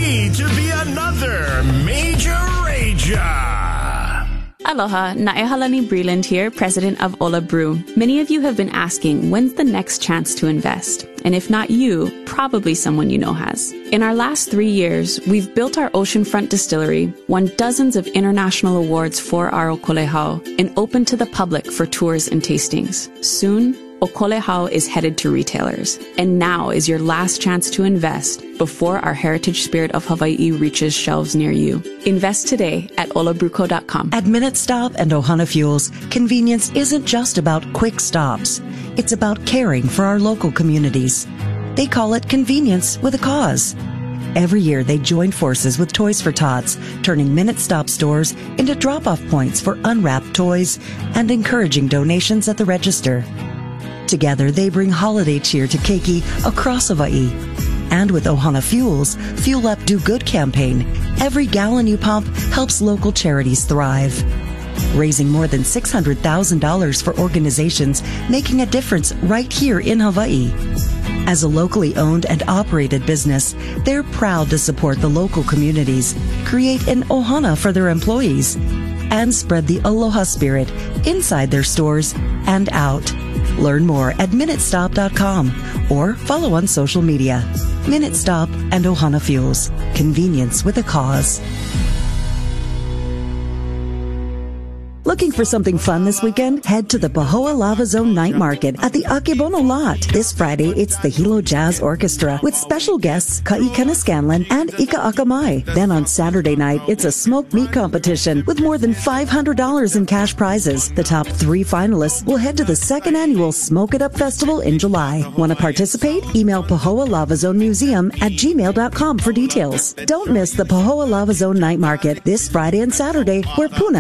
guaranteed to be another major rager. Aloha, Naehalani Breland here, president of Ola Brew. Many of you have been asking, when's the next chance to invest? And if not you, probably someone you know has. In our last 3 years, we've built our oceanfront distillery, won dozens of international awards for our Okolehau, and opened to the public for tours and tastings. Soon, Okolehau is headed to retailers. And now is your last chance to invest before our Heritage Spirit of Hawaii reaches shelves near you. Invest today at olabruco.com. At Minute Stop and Ohana Fuels, convenience isn't just about quick stops. It's about caring for our local communities. They call it convenience with a cause. Every year, they join forces with Toys for Tots, turning Minute Stop stores into drop-off points for unwrapped toys and encouraging donations at the register. Together, they bring holiday cheer to keiki across Hawaii. And with Ohana Fuels, Fuel Up Do Good campaign, every gallon you pump helps local charities thrive. Raising more than $600,000 for organizations making a difference right here in Hawaii. As a locally owned and operated business, they're proud to support the local communities, create an ohana for their employees, and spread the aloha spirit inside their stores and out. Learn more at MinuteStop.com or follow on social media. Minute Stop and Ohana Fuels. Convenience with a cause. Looking for something fun this weekend? Head to the Pahoa Lava Zone Night Market at the Akebono Lot. This Friday, it's the Hilo Jazz Orchestra with special guests Ka'ikana Scanlon and Ika Akamai. Then on Saturday night, it's a smoked meat competition with more than $500 in cash prizes. The top 3 finalists will head to the 2nd annual Smoke It Up Festival in July. Want to participate? Email Pahoa Lava Zone Museum at gmail.com for details. Don't miss the Pahoa Lava Zone Night Market this Friday and Saturday, where Puna